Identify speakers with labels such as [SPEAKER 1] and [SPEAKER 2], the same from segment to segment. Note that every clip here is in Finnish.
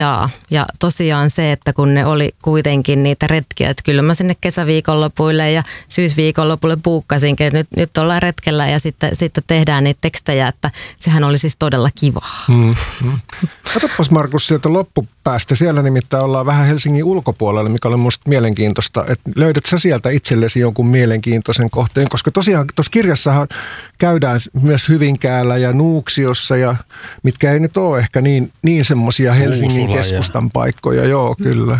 [SPEAKER 1] Ja tosiaan se, että kun ne oli kuitenkin niitä retkiä, että kyllä mä sinne kesäviikonlopuille ja syysviikonlopuille buukkasinkin, että nyt ollaan retkellä ja sitten tehdään niitä tekstejä, että sehän oli siis todella kivaa.
[SPEAKER 2] Katsopas Markus sieltä loppupäästä, siellä nimittäin ollaan vähän Helsingin ulkopuolella, mikä oli musta mielenkiintoista, että löydät sä sieltä itsellesi jonkun mielenkiintoisen kohteen, koska tosiaan tuossa kirjassahan käydään myös Hyvinkäällä ja Nuuksiossa ja mitkä ei nyt ole ehkä niin semmoisia Helsingin keskustan paikkoja, joo kyllä.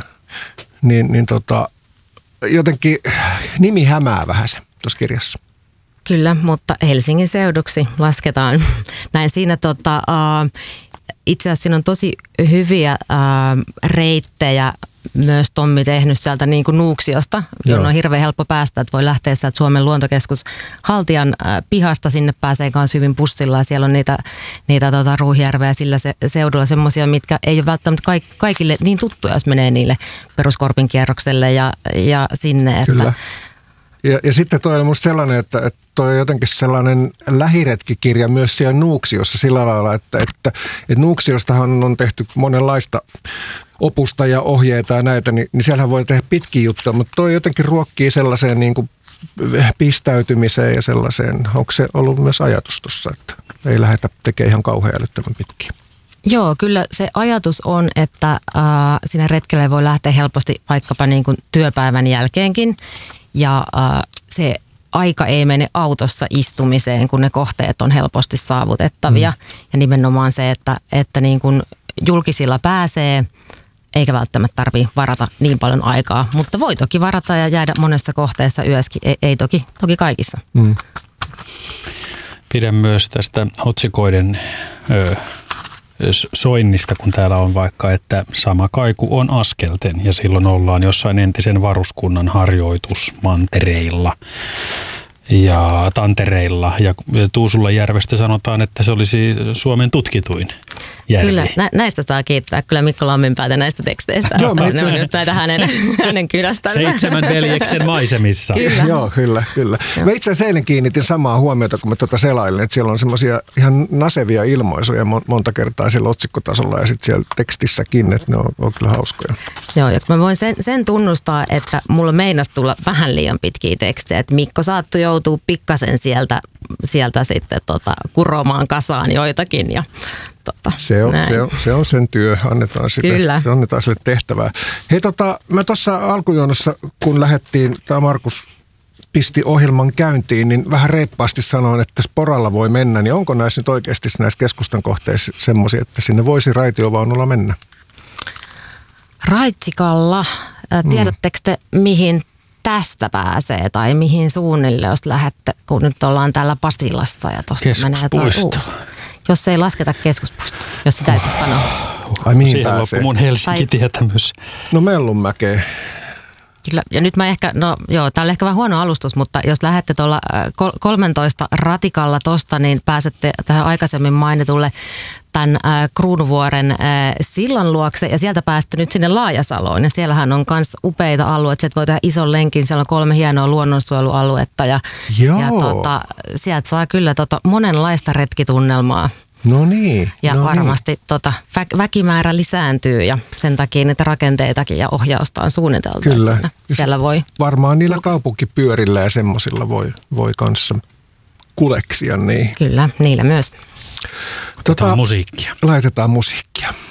[SPEAKER 2] Jotenkin nimi hämää vähän se tuossa kirjassa.
[SPEAKER 1] Kyllä, mutta Helsingin seuduksi lasketaan. Näin siinä itse asiassa siinä on tosi hyviä reittejä myös Tommi tehnyt sieltä niin kuin Nuuksiosta, jonne on hirveän helppo päästä, että voi lähteä sieltä Suomen luontokeskus Haltian pihasta, sinne pääsee kanssa hyvin bussilla ja siellä on niitä Ruuhijärveä sillä seudulla semmoisia, mitkä ei ole välttämättä kaikille niin tuttuja, jos menee niille peruskorpin kierrokselle ja sinne. Että
[SPEAKER 2] kyllä. Ja sitten toi on musta sellainen, että toi on jotenkin sellainen lähiretkikirja myös siellä Nuuksiossa sillä lailla, että Nuuksiostahan on tehty monenlaista opusta ja ohjeita ja näitä, niin siellähän voi tehdä pitkiä juttuja, mutta toi jotenkin ruokkii sellaiseen niin kuin pistäytymiseen ja sellaiseen. Onko se ollut myös ajatus tuossa, että ei lähdetä tekemään ihan kauhean älyttömän pitkiä?
[SPEAKER 1] Joo, kyllä se ajatus on, että siinä retkelle voi lähteä helposti vaikkapa niin kuin työpäivän jälkeenkin ja se aika ei mene autossa istumiseen, kun ne kohteet on helposti saavutettavia. Ja nimenomaan se, että niin kuin julkisilla pääsee, eikä välttämättä tarvitse varata niin paljon aikaa. Mutta voi toki varata ja jäädä monessa kohteessa yöskin, ei toki kaikissa.
[SPEAKER 3] Pidän myös tästä otsikoiden soinnista, kun täällä on vaikka, että sama kaiku on askelten ja silloin ollaan jossain entisen varuskunnan harjoitusmantereilla ja tantereilla ja Tuusulajärvestä sanotaan, että se olisi Suomen tutkituin järvi.
[SPEAKER 1] Kyllä, näistä saa kiittää kyllä Mikko Lamminpäätä näistä teksteistä.
[SPEAKER 2] Joo,
[SPEAKER 1] ne on nyt näitä hänen kylästänsä.
[SPEAKER 3] 7 veljeksen maisemissa.
[SPEAKER 1] Kyllä.
[SPEAKER 2] Joo, kyllä. Mä itse asiassa eilen kiinnitin samaa huomiota, kun mä selailin, että siellä on semmoisia ihan nasevia ilmaisuja monta kertaa siellä otsikkotasolla ja sitten siellä tekstissäkin, että ne on kyllä hauskoja.
[SPEAKER 1] Joo, ja mä voin sen tunnustaa, että mulla meinasi tulla vähän liian pitkiä tekstejä, että Mikko saattoi joutua pikkasen sieltä sitten kuromaan kasaan joitakin ja
[SPEAKER 2] Se on sen työ, annetaan sille tehtävää. Hei mä tuossa alkujonossa, kun lähdettiin, tämä Markus pisti ohjelman käyntiin, niin vähän reippaasti sanoin, että sporalla voi mennä, niin onko näissä nyt oikeasti näissä keskustan kohteissa semmoisia, että sinne voisi raitiovaunulla mennä?
[SPEAKER 1] Raitsikalla, tiedättekö te mihin tästä pääsee tai mihin suunnille, jos lähdette, kun nyt ollaan täällä Pasilassa ja tuosta menee uusi. Jos ei lasketa keskuspuisto, jos sitä ei saa sanoa.
[SPEAKER 2] Ai mihin
[SPEAKER 3] siihen
[SPEAKER 2] pääsee?
[SPEAKER 3] Loppu mun Helsinki-tietämys.
[SPEAKER 2] No Mellunmäkeen.
[SPEAKER 1] Kyllä, ja nyt mä ehkä, tää on ehkä vähän huono alustus, mutta jos lähdette tuolla 13 ratikalla tosta, niin pääsette tähän aikaisemmin mainitulle tämän Kruunuvuoren sillan luokse ja sieltä pääsette nyt sinne Laajasaloon ja siellähän on myös upeita alueita, sieltä voi tehdä ison lenkin, siellä on 3 hienoa luonnonsuojelualuetta ja sieltä saa kyllä monenlaista retkitunnelmaa.
[SPEAKER 2] No niin.
[SPEAKER 1] Ja varmasti väkimäärä lisääntyy ja sen takia niitä rakenteitakin ja ohjausta on suunniteltu.
[SPEAKER 2] Kyllä.
[SPEAKER 1] Siellä voi.
[SPEAKER 2] Varmaan niillä kaupunkipyörillä ja semmoisilla voi kanssa kuleksia. Niin.
[SPEAKER 1] Kyllä, niillä myös.
[SPEAKER 3] Laitetaan musiikkia.
[SPEAKER 2] Laitetaan musiikkia.